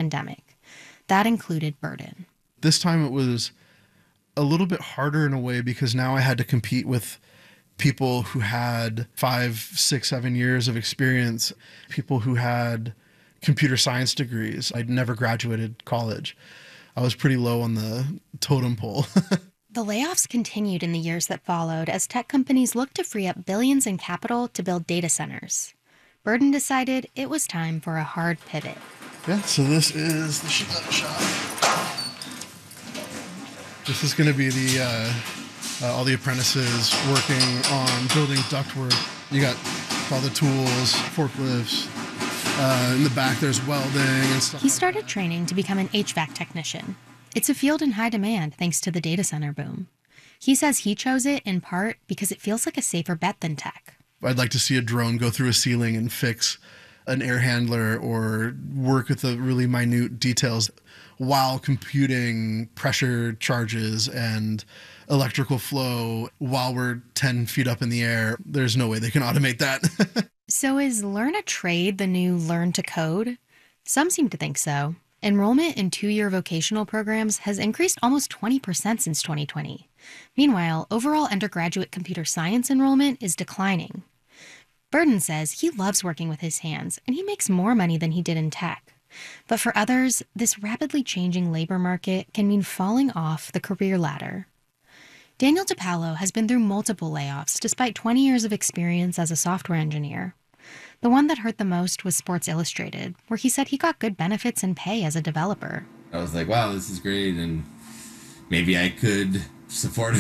pandemic. That included Burden. This time it was a little bit harder in a way because now I had to compete with people who had 5, 6, 7 years of experience, people who had computer science degrees. I'd never graduated college. I was pretty low on the totem pole. The layoffs continued in the years that followed as tech companies looked to free up billions in capital to build data centers. Burden decided it was time for a hard pivot. Yeah, so this is the sheet metal shop. This is going to be the all the apprentices working on building ductwork. You got all the tools, forklifts. In the back, there's welding and stuff. He started training to become an HVAC technician. It's a field in high demand thanks to the data center boom. He says he chose it in part because it feels like a safer bet than tech. I'd like to see a drone go through a ceiling and fix an air handler or work with the really minute details while computing pressure charges and electrical flow while we're 10 feet up in the air. There's no way they can automate that. So is Learn a Trade the new Learn to Code? Some seem to think so. Enrollment in 2-year vocational programs has increased almost 20% since 2020. Meanwhile, overall undergraduate computer science enrollment is declining. Burden says he loves working with his hands, and he makes more money than he did in tech. But for others, this rapidly changing labor market can mean falling off the career ladder. Daniel DiPaolo has been through multiple layoffs despite 20 years of experience as a software engineer. The one that hurt the most was Sports Illustrated, where he said he got good benefits and pay as a developer. I was like, wow, this is great, and maybe I could support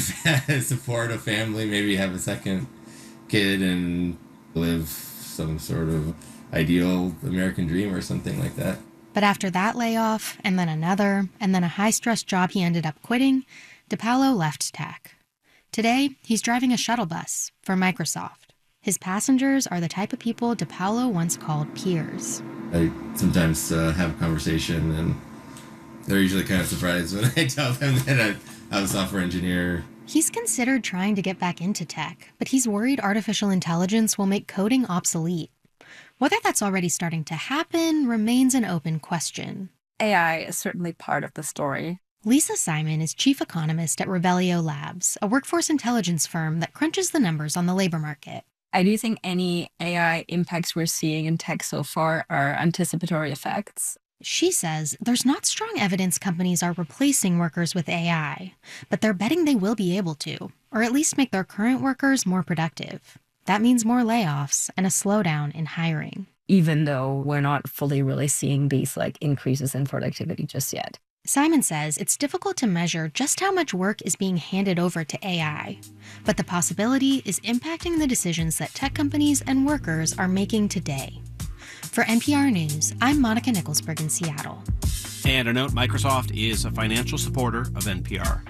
a family, maybe have a second kid and live some sort of ideal American dream or something like that. But after that layoff, and then another, and then a high-stress job he ended up quitting, DiPaolo left tech. Today, he's driving a shuttle bus for Microsoft. His passengers are the type of people DiPaolo once called peers. I sometimes have a conversation, and they're usually kind of surprised when I tell them that I'm a software engineer. He's considered trying to get back into tech, but he's worried artificial intelligence will make coding obsolete. Whether that's already starting to happen remains an open question. AI is certainly part of the story. Lisa Simon is chief economist at Revelio Labs, a workforce intelligence firm that crunches the numbers on the labor market. I do think any AI impacts we're seeing in tech so far are anticipatory effects. She says there's not strong evidence companies are replacing workers with AI, but they're betting they will be able to, or at least make their current workers more productive. That means more layoffs and a slowdown in hiring. Even though we're not fully really seeing these increases in productivity just yet. Simon says it's difficult to measure just how much work is being handed over to AI, but the possibility is impacting the decisions that tech companies and workers are making today. For NPR News, I'm Monica Nicholsberg in Seattle. And a note, Microsoft is a financial supporter of NPR.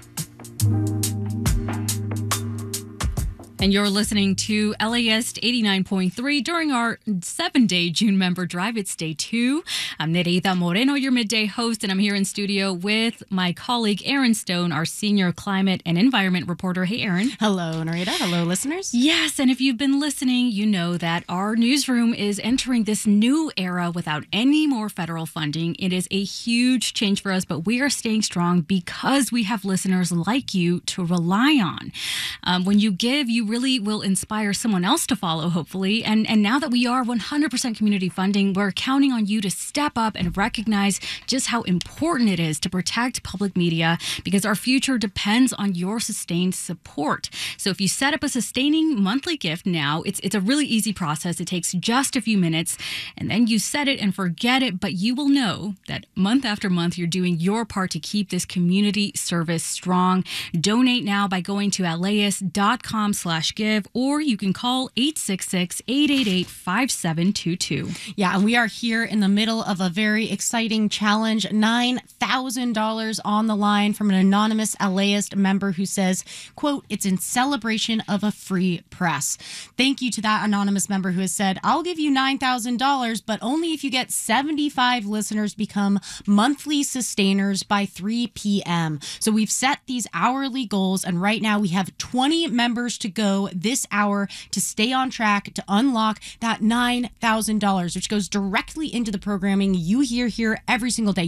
And you're listening to LAist 89.3 during our 7-day June member drive. It's day 2. I'm Nereida Moreno, your midday host, and I'm here in studio with my colleague Erin Stone, our senior climate and environment reporter. Hey, Erin. Hello, Nereida. Hello, listeners. Yes, and if you've been listening, you know that our newsroom is entering this new era without any more federal funding. It is a huge change for us, but we are staying strong because we have listeners like you to rely on. When you give, you really will inspire someone else to follow, hopefully. And now that we are 100% community funding, we're counting on you to step up and recognize just how important it is to protect public media because our future depends on your sustained support. So if you set up a sustaining monthly gift now, it's a really easy process. It takes just a few minutes and then you set it and forget it, but you will know that month after month, you're doing your part to keep this community service strong. Donate now by going to laist.com/give, or you can call 866-888-5722. Yeah, we are here in the middle of a very exciting challenge. $9,000 on the line from an anonymous LAist member who says, quote, "It's in celebration of a free press." Thank you to that anonymous member who has said, "I'll give you $9,000, but only if you get 75 listeners become monthly sustainers by 3 p.m. So we've set these hourly goals, and right now we have 20 members to go this hour to stay on track to unlock that $9,000, which goes directly into the programming you hear here every single day.